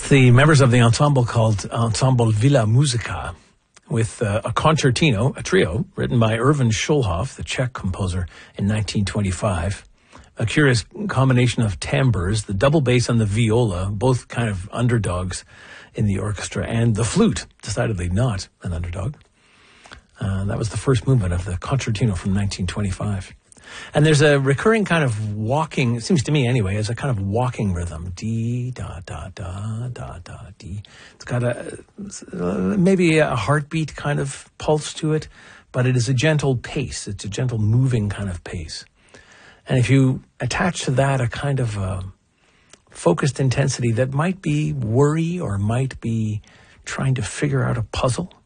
The members of the ensemble called Ensemble Villa Musica, with a concertino, a trio, written by Erwin Schulhoff, the Czech composer, in 1925. A curious combination of timbres, the double bass and the viola, both kind of underdogs in the orchestra, and the flute, decidedly not an underdog. That was the first movement of the concertino from 1925. And there's a recurring kind of walking, it seems to me anyway, as a kind of walking rhythm. D, da, da, da, da, da, D. It's got maybe a heartbeat kind of pulse to it, but it is a gentle pace. It's a gentle moving kind of pace. And if you attach to that a kind of focused intensity that might be worry or might be trying to figure out a puzzle,